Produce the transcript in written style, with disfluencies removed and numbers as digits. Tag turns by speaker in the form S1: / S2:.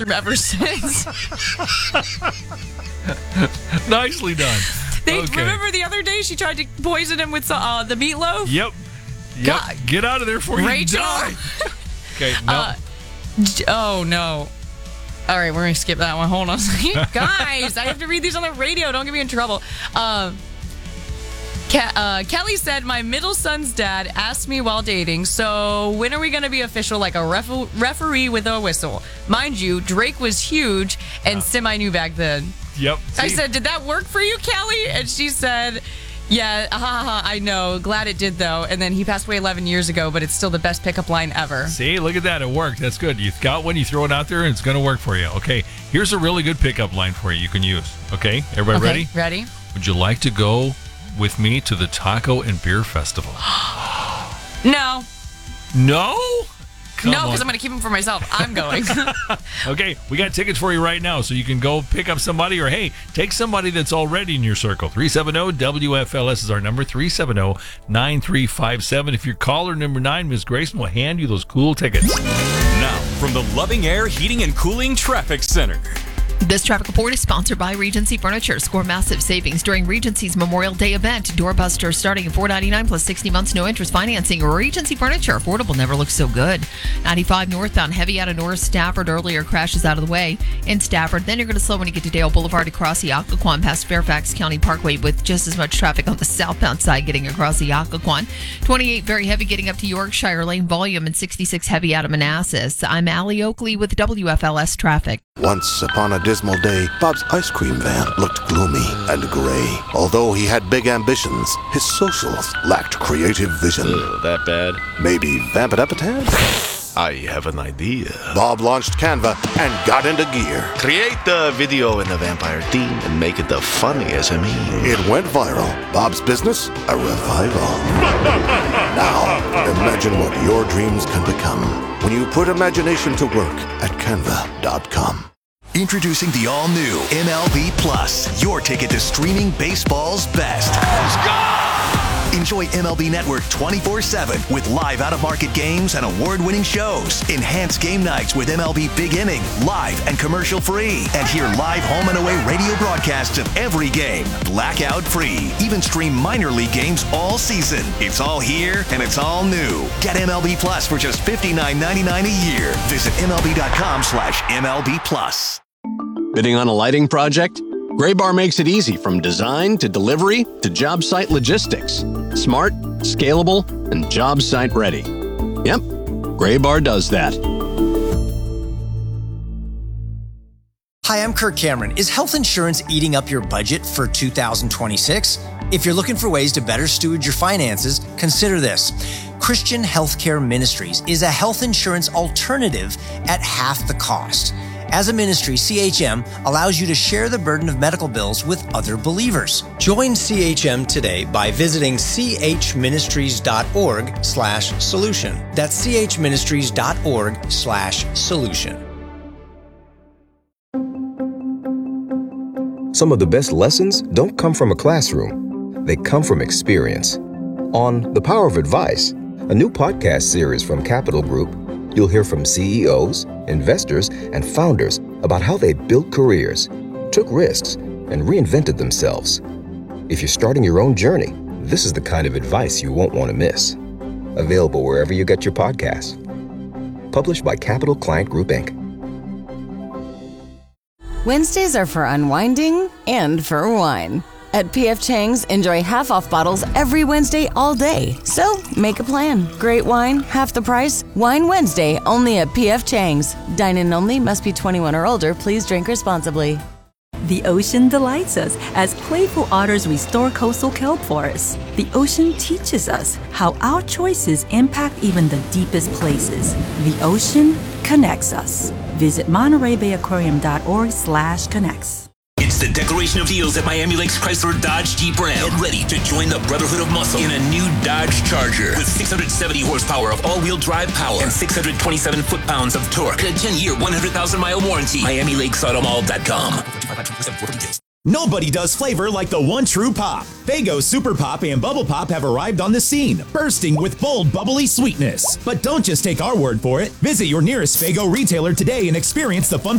S1: bathroom ever since.
S2: Nicely done.
S1: Remember the other day she tried to poison him with the meatloaf?
S2: Yep.
S1: God.
S2: Get out of there before
S1: Rachel.
S2: you die. Okay, no.
S1: Oh, no. All right, we're going to skip that one. Hold on a second. Guys, I have to read these on the radio. Don't get me in trouble. Kelly said, my middle son's dad asked me while dating, so when are we going to be official like a referee with a whistle? Mind you, Drake was huge and semi-new back then.
S2: Yep.
S1: I said, did that work for you, Kelly? And she said, yeah, I know. Glad it did, though. And then he passed away 11 years ago, but it's still the best pickup line ever.
S2: See, look at that. It worked. That's good. You got one, you throw it out there, and it's going to work for you. Okay, here's a really good pickup line for you can use. Okay, everybody ready?
S1: Ready.
S2: Would you like to go with me to the Taco and Beer Festival?
S1: No.
S2: No?
S1: No, because I'm going to keep them for myself. I'm going.
S2: Okay, we got tickets for you right now, so you can go pick up somebody, or hey, take somebody that's already in your circle. 370-WFLS is our number, 370-9357. If you're caller number 9, Ms. Grayson will hand you those cool tickets.
S3: Now, from the Loving Air Heating and Cooling Traffic Center.
S4: This traffic report is sponsored by Regency Furniture. Score massive savings during Regency's Memorial Day event. Doorbuster starting at $499 plus 60 months, no interest financing. Regency Furniture. Affordable never looks so good. 95 northbound, heavy out of North Stafford. Earlier crashes out of the way in Stafford. Then you're going to slow when you get to Dale Boulevard across the Occoquan past Fairfax County Parkway with just as much traffic on the southbound side getting across the Occoquan. 28 very heavy getting up to Yorkshire Lane volume and 66 heavy out of Manassas. I'm Allie Oakley with WFLS Traffic.
S5: Once upon a dismal day, Bob's ice cream van looked gloomy and gray. Although he had big ambitions, his socials lacked creative vision.
S6: That bad?
S5: Maybe vamp it up a tad?
S6: I have an idea.
S5: Bob launched Canva and got into gear.
S6: Create the video in the vampire theme and make it the funniest meme.
S5: It went viral. Bob's business, a revival. Now, imagine what your dreams can become when you put imagination to work at canva.com.
S7: Introducing the all-new MLB Plus, your ticket to streaming baseball's best. Let's go! Enjoy MLB Network 24/7 with live out-of-market games and award-winning shows. Enhance game nights with MLB Big Inning, live and commercial-free. And hear live home and away radio broadcasts of every game, blackout-free. Even stream minor league games all season. It's all here and it's all new. Get MLB Plus for just $59.99 a year. Visit MLB.com/MLB Plus.
S8: Bidding on a lighting project? Graybar makes it easy from design to delivery to job site logistics. Smart, scalable, and job site ready. Yep, Graybar does that.
S9: Hi, I'm Kirk Cameron. Is health insurance eating up your budget for 2026? If you're looking for ways to better steward your finances, consider this. Christian Healthcare Ministries is a health insurance alternative at half the cost. As a ministry, CHM allows you to share the burden of medical bills with other believers. Join CHM today by visiting chministries.org/solution. That's chministries.org/solution.
S10: Some of the best lessons don't come from a classroom. They come from experience. On The Power of Advice, a new podcast series from Capital Group, you'll hear from CEOs, investors, and founders about how they built careers, took risks, and reinvented themselves. If you're starting your own journey, this is the kind of advice you won't want to miss. Available wherever you get your podcasts. Published by Capital Client Group, Inc.
S11: Wednesdays are for unwinding and for wine. At P.F. Chang's, enjoy half-off bottles every Wednesday all day. So, make a plan. Great wine, half the price. Wine Wednesday, only at P.F. Chang's. Dine-in only, must be 21 or older. Please drink responsibly.
S12: The ocean delights us as playful otters restore coastal kelp forests. The ocean teaches us how our choices impact even the deepest places. The ocean connects us. Visit MontereyBayAquarium.org/connects.
S13: It's the Declaration of Deals at Miami Lakes Chrysler Dodge Jeep Ram. Get ready to join the Brotherhood of Muscle in a new Dodge Charger with 670 horsepower of all-wheel drive power and 627 foot-pounds of torque. And a 10-year, 100,000-mile warranty. MiamiLakesAutomall.com.
S14: Nobody does flavor like the one true pop. Faygo Super Pop and Bubble Pop have arrived on the scene, bursting with bold, bubbly sweetness. But don't just take our word for it. Visit your nearest Faygo retailer today and experience the fun